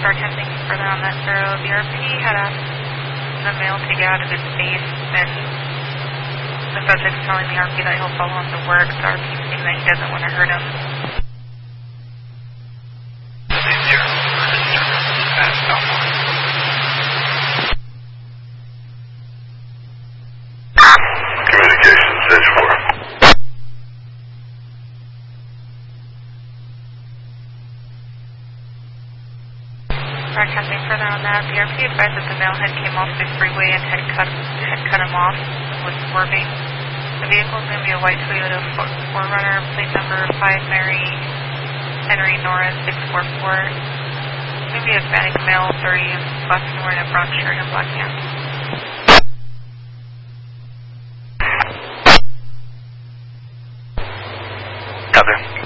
Broadcasting further on that zero. The RP had asked the male to get out of his base, and the subject's telling the RP that he'll follow him to work. The RP's saying that he doesn't want to hurt him. Broadcasting further on that, the RP advised that the male had came off the freeway and had cut him off and was swerving. The vehicle is going to be a white Toyota 4Runner, plate number 5 Mary Henry Nora 644. It's going to be a Hispanic male, 30, black and wearing a brown shirt and black pants. Copy.